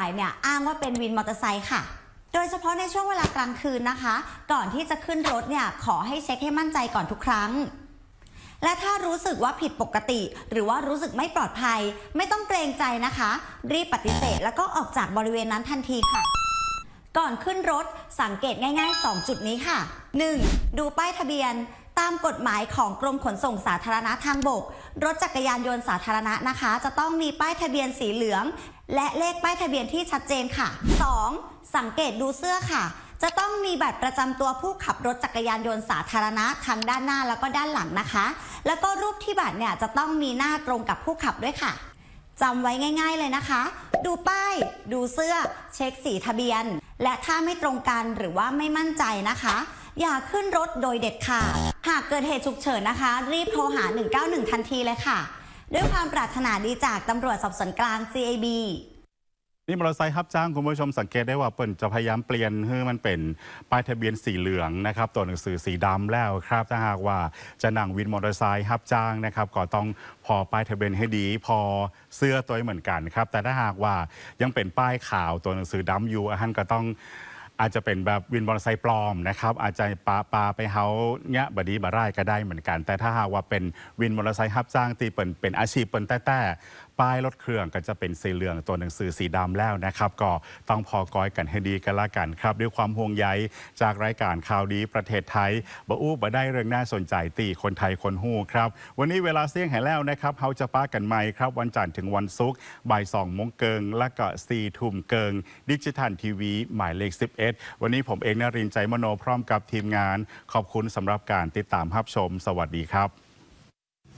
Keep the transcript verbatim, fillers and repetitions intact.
ายเนี่ยอ้างว่าเป็นวินมอเตอร์ไซค์ค่ะโดยเฉพาะในช่วงเวลากลางคืนนะคะก่อนที่จะขึ้นรถเนี่ยขอให้เช็คให้มั่นใจก่อนทุกครั้งและถ้ารู้สึกว่าผิดปกติหรือว่ารู้สึกไม่ปลอดภัยไม่ต้องเกรงใจนะคะรีบปฏิเสธแล้วก็ออกจากบริเวณนั้นทันทีค่ะก่อนขึ้นรถสังเกตง่ายๆสองจุดนี้ค่ะ หนึ่ง ดูป้ายทะเบียนตามกฎหมายของกรมขนส่งสาธารณะทางบกรถจักรยานยนต์สาธารณะนะคะจะต้องมีป้ายทะเบียนสีเหลืองและเลขป้ายทะเบียนที่ชัดเจนค่ะ สอง สังเกตดูเสื้อค่ะจะต้องมีบัตรประจำตัวผู้ขับรถจักรยานยนต์สาธารณะทั้งด้านหน้าแล้วก็ด้านหลังนะคะแล้วก็รูปที่บัตรเนี่ยจะต้องมีหน้าตรงกับผู้ขับด้วยค่ะจำไว้ง่ายๆเลยนะคะดูป้ายดูเสื้อเช็คสีทะเบียนและถ้าไม่ตรงกันหรือว่าไม่มั่นใจนะคะอย่าขึ้นรถโดยเด็ดขาดหากเกิดเหตุฉุกเฉินนะคะรีบโทรหาหนึ่งเก้าหนึ่งทันทีเลยค่ะด้วยความปรารถนาดีจากตำรวจสอบสวนกลาง ซี ไอ บีนี่มอเตอร์ไซค์รับจ้างคุณผู้ชมสังเกตได้ว่าเปิ่นจะพยายามเปลี่ยนให้มันเป็นป้ายทะเบียนสีเหลืองนะครับตัวหนังสือสีดำแล้วครับถ้าหากว่าจะนั่งวินมอเตอร์ไซค์รับจ้างนะครับก็ต้องพอป้ายทะเบียนให้ดีพอเสื้อตัวเหมือนกันครับแต่ถ้าหากว่ายังเป็นป้ายขาวตัวหนังสือดำอยู่อันก็ต้องอาจจะเป็นแบบวินมอเตอร์ไซค์ปลอมนะครับอาจจะปาปาไปเฮาเนี้ยบดีบาร่ายก็ได้เหมือนกันแต่ถ้าหากว่าเป็นวินมอเตอร์ไซค์รับจ้างตีเปิ่นเป็นอาชีพเปิ่นแต่แต่ป้ายรถเครื่องก็จะเป็นสีเหลืองตัวหนังสือสีดำแล้วนะครับก็ต้องพอกอยกันให้ดีกันละกันครับด้วยความห่วงใยจากรายการข่าวดีประเทศไทยบ่อู้บ่ได้เรื่องน่าสนใจตีคนไทยคนฮู้ครับวันนี้เวลาเสี่ยงให้แล้วนะครับเฮาจะป้ากันใหม่ครับวันจันทร์ถึงวันศุกร์บ่ายสองโมงเกิงและก็สี่ทุ่มเกิงดิจิทัลทีวีหมายเลขสิบเอ็ดวันนี้ผมเองนรินทร์ใจมโนพร้อมกับทีมงานขอบคุณสำหรับการติดตามรับชมสวัสดีครับ